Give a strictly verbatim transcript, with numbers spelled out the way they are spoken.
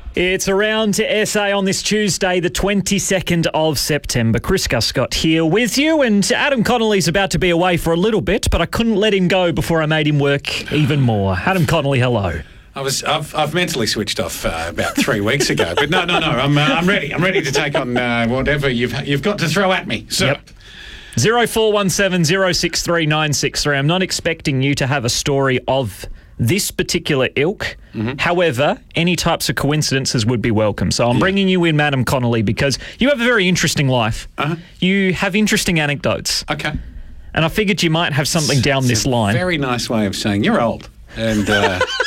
It's around to S A on this Tuesday, the twenty-second of September. Chris Guscott here with you, and Adam Connolly's about to be away for a little bit, but I couldn't let him go before I made him work even more. Adam Connolly, hello. I was, I've, I've mentally switched off uh, about three weeks ago, but no, no, no. I'm, uh, I'm ready. I'm ready to take on uh, whatever you've you've got to throw at me. So. Yep. zero four one seven zero six three nine six three. I'm not expecting you to have a story of this particular ilk. Mm-hmm. However, any types of coincidences would be welcome. So I'm yeah. bringing you in, Madam Connolly, because you have a very interesting life. Uh-huh. You have interesting anecdotes. Okay. And I figured you might have something down it's this a line. Very nice way of saying you're old. And uh,